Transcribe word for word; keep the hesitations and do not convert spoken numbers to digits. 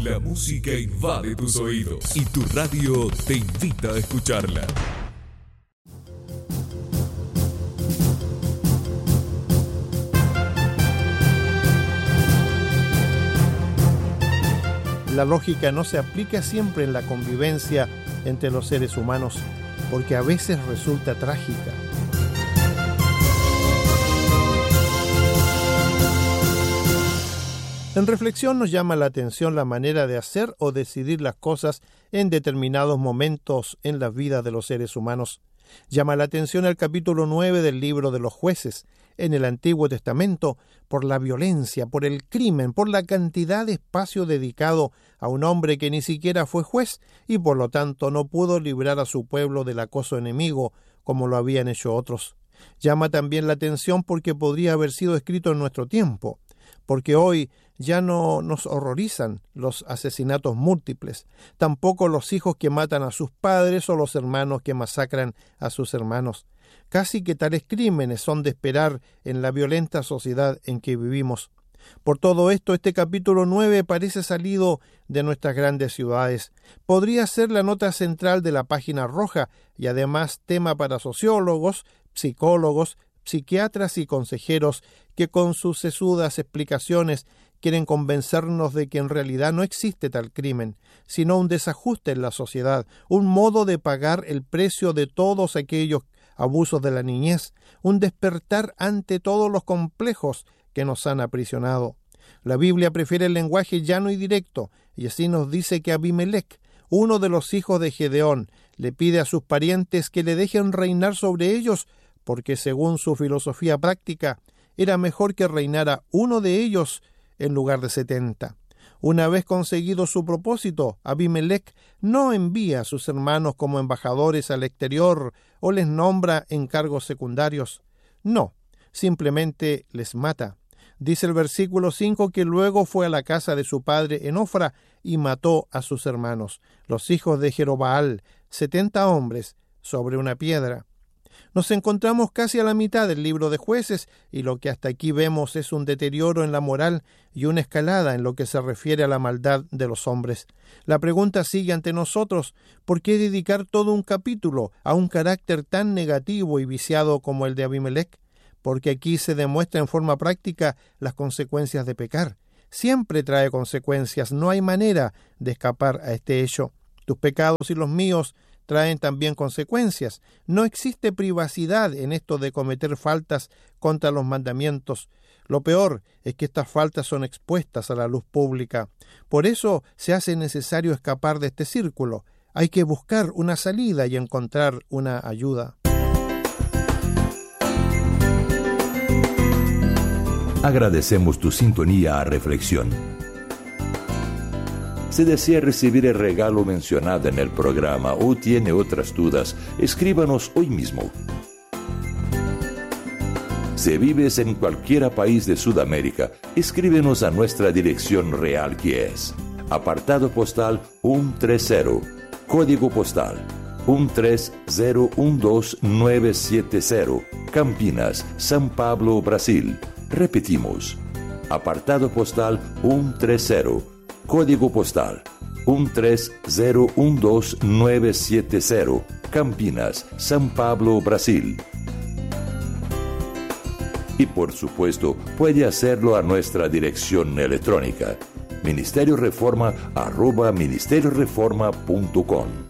La música invade tus oídos y tu radio te invita a escucharla. La lógica no se aplica siempre en la convivencia entre los seres humanos, porque a veces resulta trágica. En reflexión nos llama la atención la manera de hacer o decidir las cosas en determinados momentos en la vida de los seres humanos. Llama la atención el capítulo nueve del libro de los Jueces, en el Antiguo Testamento, por la violencia, por el crimen, por la cantidad de espacio dedicado a un hombre que ni siquiera fue juez y por lo tanto no pudo librar a su pueblo del acoso enemigo como lo habían hecho otros. Llama también la atención porque podría haber sido escrito en nuestro tiempo, porque hoy ya no nos horrorizan los asesinatos múltiples, tampoco los hijos que matan a sus padres o los hermanos que masacran a sus hermanos. Casi que tales crímenes son de esperar en la violenta sociedad en que vivimos. Por todo esto, este capítulo nueve parece salido de nuestras grandes ciudades. Podría ser la nota central de la página roja y además tema para sociólogos, psicólogos, psiquiatras y consejeros que con sus sesudas explicaciones quieren convencernos de que en realidad no existe tal crimen, sino un desajuste en la sociedad, un modo de pagar el precio de todos aquellos abusos de la niñez, un despertar ante todos los complejos que nos han aprisionado. La Biblia prefiere el lenguaje llano y directo, y así nos dice que Abimelech, uno de los hijos de Gedeón, le pide a sus parientes que le dejen reinar sobre ellos, porque según su filosofía práctica, era mejor que reinara uno de ellos en lugar de setenta. Una vez conseguido su propósito, Abimelech no envía a sus hermanos como embajadores al exterior o les nombra en cargos secundarios. No, simplemente les mata. Dice el versículo cinco que luego fue a la casa de su padre en Ofra y mató a sus hermanos, los hijos de Jerobaal, setenta hombres, sobre una piedra. Nos encontramos casi a la mitad del libro de Jueces y lo que hasta aquí vemos es un deterioro en la moral y una escalada en lo que se refiere a la maldad de los hombres. La pregunta sigue ante nosotros: ¿por qué dedicar todo un capítulo a un carácter tan negativo y viciado como el de Abimelech? Porque aquí se demuestra en forma práctica las consecuencias de pecar. Siempre trae consecuencias, no hay manera de escapar a este hecho. Tus pecados y los míos traen también consecuencias. No existe privacidad en esto de cometer faltas contra los mandamientos. Lo peor es que estas faltas son expuestas a la luz pública. Por eso se hace necesario escapar de este círculo. Hay que buscar una salida y encontrar una ayuda. Agradecemos tu sintonía a Reflexión. Si desea recibir el regalo mencionado en el programa o tiene otras dudas, escríbanos hoy mismo. Si vives en cualquier país de Sudamérica, escríbenos a nuestra dirección real, que es apartado postal ciento treinta, código postal uno tres cero uno dos nueve siete cero, Campinas, São Paulo, Brasil. Repetimos, apartado postal ciento treinta, código postal uno tres cero uno dos nueve siete cero, Campinas, São Paulo, Brasil. Y por supuesto, puede hacerlo a nuestra dirección electrónica, ministerio reforma arroba ministerio reforma punto com.